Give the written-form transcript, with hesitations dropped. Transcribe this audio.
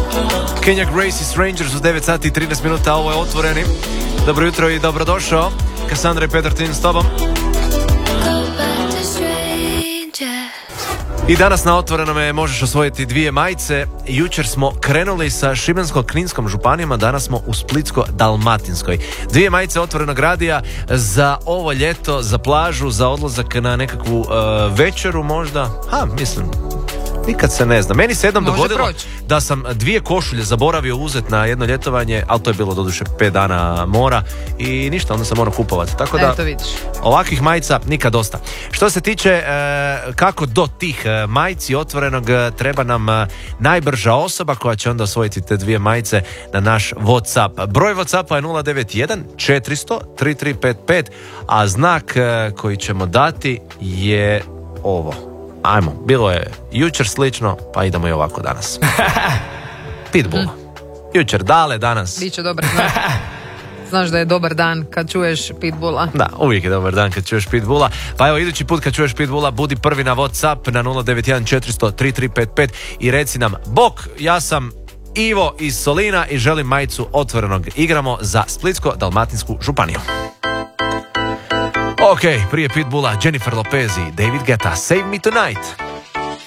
Kenya Grace i Strangers u 9 sati i 13 minuta, ovo je Otvoreni. Dobro jutro i dobrodošao. Kassandra i Petar Tin s tobom. I danas na Otvorenome možeš osvojiti 2 majice. Jučer smo krenuli sa Šibensko-kninskom županijama, danas smo u Splitsko-dalmatinskoj. 2 majice Otvorenog radija za ovo ljeto, za plažu, za odlazak na nekakvu večeru možda. Mislim, nikad se ne zna. Meni se jednom dogodilo da sam 2 košulje zaboravio uzeti na jedno ljetovanje, ali to je bilo doduše 5 dana mora i ništa, onda sam morao kupovati. Tako da, ovakvih majica nikad dosta. Što se tiče kako do tih majici Otvorenog, treba nam najbrža osoba koja će onda osvojiti te 2 majice na naš WhatsApp. Broj WhatsAppa je 091 400 3355, a znak koji ćemo dati je ovo. Ajmo, bilo je jučer slično, pa idemo i ovako danas. Pitbull. Jučer Dale, danas biće dobar dan. Znaš da je dobar dan kad čuješ Pitbulla. Da, uvijek je dobar dan kad čuješ Pitbulla. Pa evo, idući put kad čuješ Pitbulla, budi prvi na WhatsApp na 091 400 3355 i reci nam: bok, ja sam Ivo iz Solina i želim majicu Otvorenog. Igramo za Splitsko-dalmatinsku županiju. Ok, prije Pitbulla Jennifer Lopez i David Guetta, Save Me Tonight.